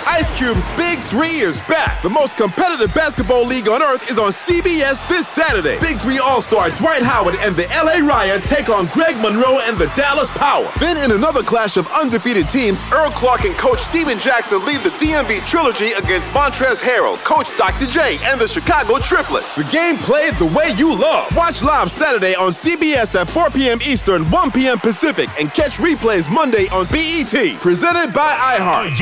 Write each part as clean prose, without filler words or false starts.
Ice Cube's Big 3 is back. The most competitive basketball league on earth is on CBS this Saturday. Big 3 All-Star Dwight Howard and the LA Ryan take on Greg Monroe and the Dallas Power. Then in another clash of undefeated teams, Earl Clark and Coach Steven Jackson lead the DMV Trilogy against Montrezl Harrell, Coach Dr. J, and the Chicago Triplets. The game played the way you love. Watch live Saturday on CBS at 4 p.m. Eastern, 1 p.m. Pacific, and catch replays Monday on BET. Presented by iHeart.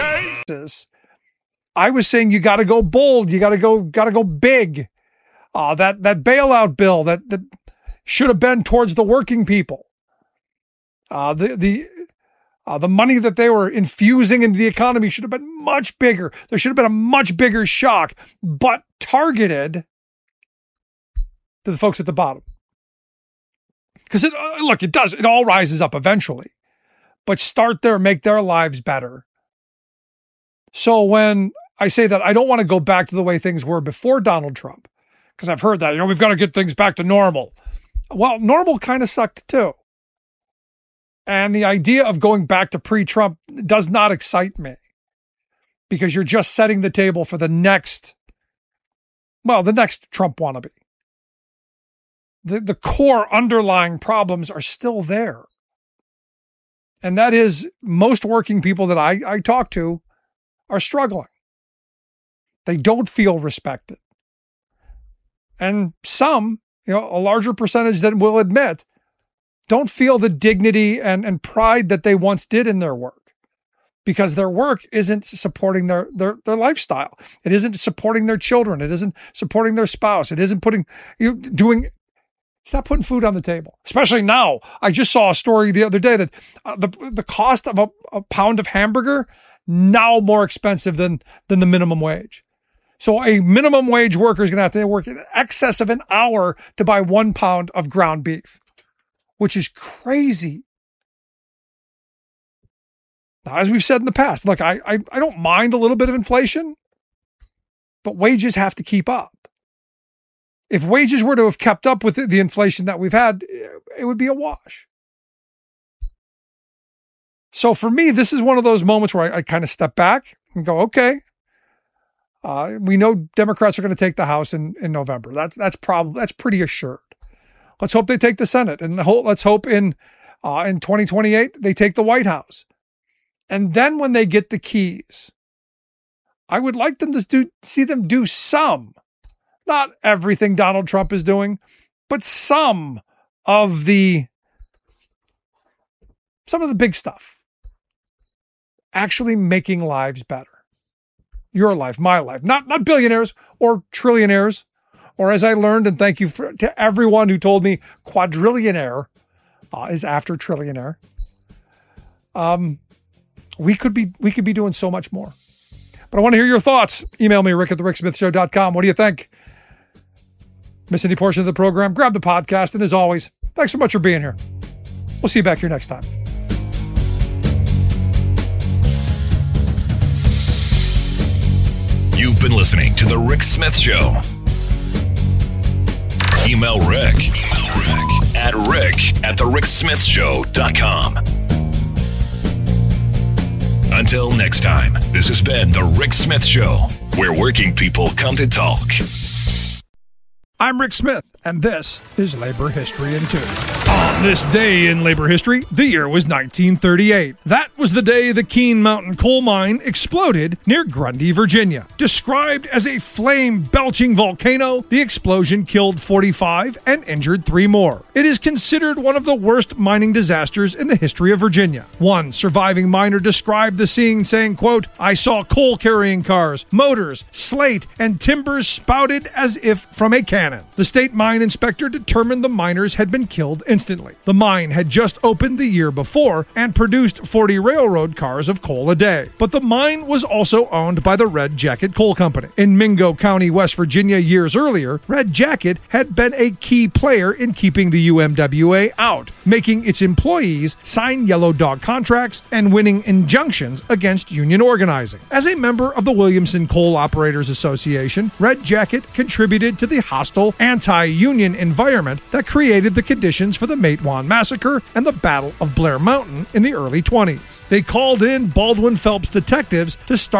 I was saying you got to go bold. You got to go big. That bailout bill that should have been towards the working people. The money that they were infusing into the economy should have been much bigger. There should have been a much bigger shock, but targeted to the folks at the bottom. Because it all rises up eventually, but start there, make their lives better. So when I say that I don't want to go back to the way things were before Donald Trump, because I've heard that, we've got to get things back to normal. Well, normal kind of sucked too. And the idea of going back to pre-Trump does not excite me, because you're just setting the table for the next Trump wannabe. The core underlying problems are still there. And that is, most working people that I talk to are struggling. They don't feel respected. And some, a larger percentage than will admit, don't feel the dignity and pride that they once did in their work, because their work isn't supporting their lifestyle. It isn't supporting their children. It isn't supporting their spouse. It isn't it's not putting food on the table, especially now. I just saw a story the other day that the cost of a pound of hamburger now more expensive than the minimum wage. So a minimum wage worker is going to have to work in excess of an hour to buy 1 pound of ground beef, which is crazy. Now, as we've said in the past, look, I don't mind a little bit of inflation, but wages have to keep up. If wages were to have kept up with the inflation that we've had, it would be a wash. So for me, this is one of those moments where I kind of step back and go, okay, we know Democrats are going to take the House in November. That's pretty assured. Let's hope they take the Senate, and let's hope in 2028 they take the White House. And then when they get the keys, I would like them to see them do some. Not everything Donald Trump is doing, but some of the big stuff. Actually making lives better. Your life, my life. Not billionaires or trillionaires, or as I learned, and thank you to everyone who told me quadrillionaire is after trillionaire. We could be doing so much more. But I want to hear your thoughts. Email me, rick@thericksmithshow.com. What do you think? Miss any portion of the program? Grab the podcast. And as always, thanks so much for being here. We'll see you back here next time. You've been listening to The Rick Smith Show. Email Rick at rick@thericksmithshow.com. Until next time, this has been The Rick Smith Show, where working people come to talk. I'm Rick Smith, and this is Labor History in 2. On this day in labor history, the year was 1938. That was the day the Keene Mountain coal mine exploded near Grundy, Virginia. Described as a flame-belching volcano, the explosion killed 45 and injured 3 more. It is considered one of the worst mining disasters in the history of Virginia. One surviving miner described the scene saying, quote, "I saw coal-carrying cars, motors, slate, and timbers spouted as if from a cannon. The state mine inspector determined the miners had been killed instantly. The mine had just opened the year before and produced 40 railroad cars of coal a day. But the mine was also owned by the Red Jacket Coal Company. In Mingo County, West Virginia, years earlier, Red Jacket had been a key player in keeping the UMWA out, making its employees sign yellow dog contracts and winning injunctions against union organizing. As a member of the Williamson Coal Operators Association, Red Jacket contributed to the hostile anti-union environment that created the conditions for the Matewan Massacre and the Battle of Blair Mountain in the early 20s. They called in Baldwin Phelps detectives to start